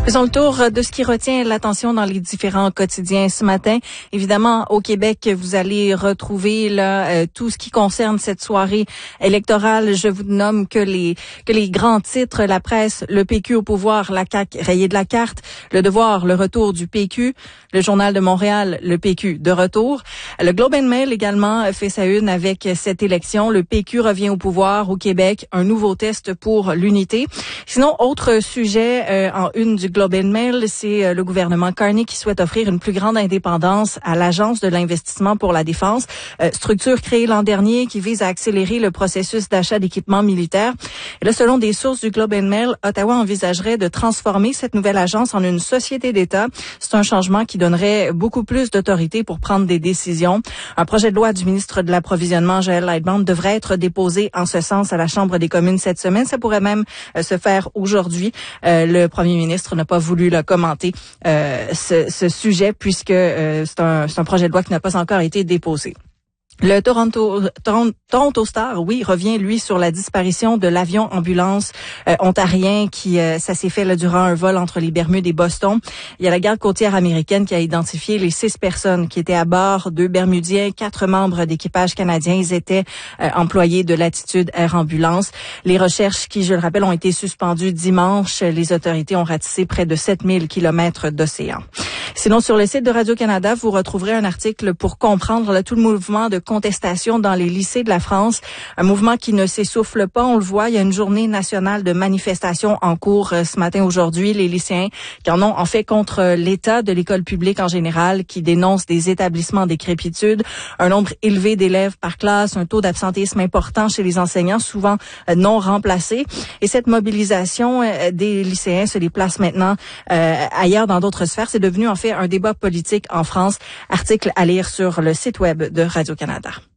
Faisons le tour de ce qui retient l'attention dans les différents quotidiens ce matin. Évidemment, au Québec, vous allez retrouver là tout ce qui concerne cette soirée électorale. Je vous nomme que les grands titres, la presse, le PQ au pouvoir, la CAQ rayée de la carte, le Devoir, le retour du PQ, le Journal de Montréal, le PQ de retour. Le Globe and Mail également fait sa une avec cette élection. Le PQ revient au pouvoir au Québec, un nouveau test pour l'unité. Sinon, autre sujet en une du Globe and Mail, c'est le gouvernement Carney qui souhaite offrir une plus grande indépendance à l'Agence de l'investissement pour la défense, structure créée l'an dernier qui vise à accélérer le processus d'achat d'équipements militaires. Et là, selon des sources du Globe and Mail, Ottawa envisagerait de transformer cette nouvelle agence en une société d'État. C'est un changement qui donnerait beaucoup plus d'autorité pour prendre des décisions. Un projet de loi du ministre de l'Approvisionnement, Joël Lightbound, devrait être déposé en ce sens à la Chambre des communes cette semaine. Ça pourrait même se faire aujourd'hui. Le premier ministre n'a pas voulu commenter ce sujet puisque c'est un projet de loi qui n'a pas encore été déposé. Le Toronto Star, oui, revient, lui, sur la disparition de l'avion ambulance ontarien qui, ça s'est fait là, durant un vol entre les Bermudes et Boston. Il y a la garde côtière américaine qui a identifié les 6 personnes qui étaient à bord, 2 Bermudiens, 4 membres d'équipage canadien. Ils étaient employés de Latitude Air Ambulance. Les recherches qui, je le rappelle, ont été suspendues dimanche. Les autorités ont ratissé près de 7000 kilomètres d'océan. Sinon, sur le site de Radio-Canada, vous retrouverez un article pour comprendre là, tout le mouvement de contestation dans les lycées de la France. Un mouvement qui ne s'essouffle pas, on le voit. Il y a une journée nationale de manifestation en cours ce matin, aujourd'hui. Les lycéens qui en ont en fait contre l'état de l'école publique en général, qui dénoncent des établissements décrépitude, un nombre élevé d'élèves par classe, un taux d'absentéisme important chez les enseignants, souvent non remplacés. Et cette mobilisation des lycéens se déplace maintenant ailleurs dans d'autres sphères. C'est devenu en fait un débat politique en France. Article à lire sur le site web de Radio-Canada.